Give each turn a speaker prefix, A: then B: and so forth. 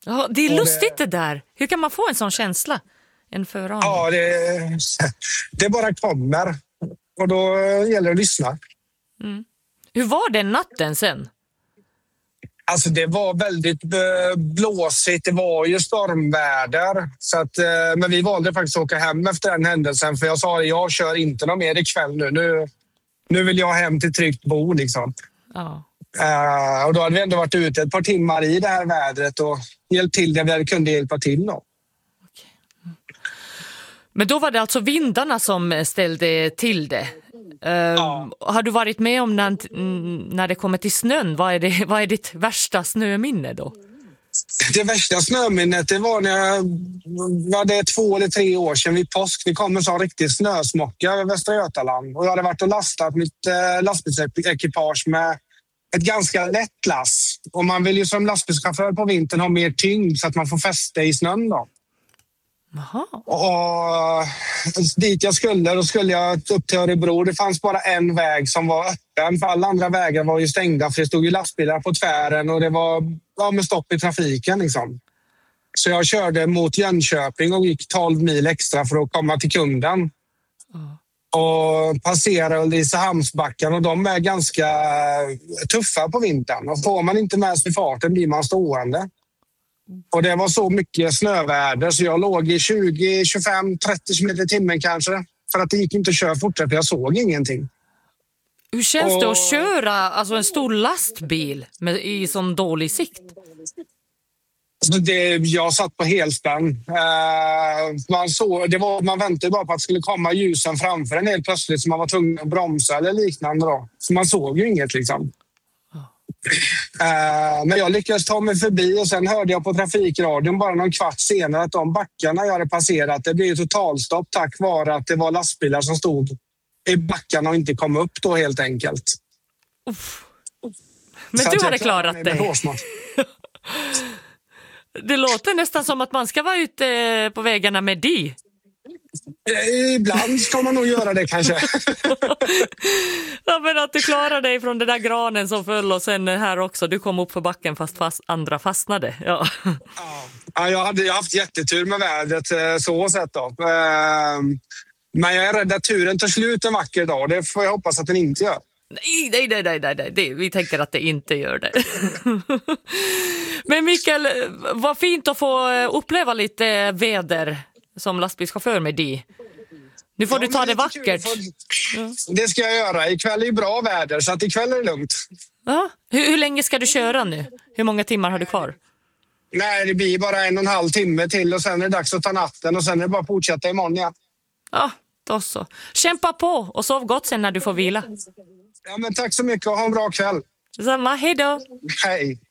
A: Ja, det är lustigt det där. Hur kan man få en sån känsla? En föraning?
B: Ja, det bara kommer. Och då gäller det att lyssna.
A: Hur var den natten sen?
B: Alltså det var väldigt blåsigt. Det var ju stormväder. Så att, men vi valde faktiskt att åka hem efter den händelsen. För jag sa att jag kör inte någon mer ikväll nu. Nu vill jag hem till tryggt bo liksom.
A: Ja.
B: Och då hade vi ändå varit ute ett par timmar i det här vädret och hjälpt till det vi kunde hjälpa till då.
A: Men då var det alltså vindarna som ställde till det. Har du varit med om när det kommer till snön? Vad är ditt värsta snöminne då?
B: Det värsta snöminnet det var när det 2 eller 3 år sedan vid påsk. Vi kom en sån riktig snösmocka över Västra Götaland. Och jag hade varit och lastat mitt lastbilsekipage med ett ganska lätt lass. Och man vill ju som lastbilschaufför på vintern ha mer tyngd så att man får fäste i snön då.
A: Aha.
B: Och dit jag då skulle jag upp till Örebro. Det fanns bara en väg som var öppen för alla andra vägar var ju stängda för det stod ju lastbilar på tvären och det var med stopp i trafiken liksom. Så jag körde mot Jönköping och gick 12 mil extra för att komma till kunden. Och passerade Ulricehamnsbacken och de är ganska tuffa på vintern. Och får man inte med sig farten blir man stående. Och det var så mycket snöväder så jag låg i 20, 25, 30 km i timmen kanske. För att det gick inte att köra fortare för jag såg ingenting.
A: Hur känns det att köra alltså en stor lastbil i sån dålig sikt?
B: Jag satt på helspänn. Man väntade bara på att det skulle komma ljusen framför en helt plötsligt så man var tvungen att bromsa eller liknande. Då. Så man såg ju inget liksom. Men jag lyckades ta mig förbi och sen hörde jag på trafikradion bara någon kvart senare att de backarna jag hade passerat, det blev totalstopp tack vare att det var lastbilar som stod i backarna och inte kom upp då helt enkelt.
A: Men
B: så
A: du hade klarat det. Det låter nästan som att man ska vara ute på vägarna med dig.
B: Ibland ska man nog göra det kanske.
A: Ja, men att du klarar dig från den där granen som föll och sen här också. Du kom upp för backen fast andra fastnade. Ja.
B: Jag har haft jättetur med vädret så sett då. Men jag är rädd att turen tar slut en vacker dag. Det får jag hoppas att den inte gör.
A: Nej. Vi tänker att det inte gör det. Men Mikael, vad fint att få uppleva lite väder som lastbilschaufför med dig. Nu får du ta det vackert.
B: Det ska jag göra. Ikväll är bra väder så att ikväll är det lugnt.
A: Ja. Hur länge ska du köra nu? Hur många timmar har du kvar?
B: Nej, det blir bara 1,5 timme till och sen är det dags att ta natten och sen är det bara att fortsätta imorgon igen.
A: Ja, då så. Kämpa på och sov gott sen när du får vila.
B: Ja, men tack så mycket och ha en bra kväll.
A: Samma, hej då.
B: Hej.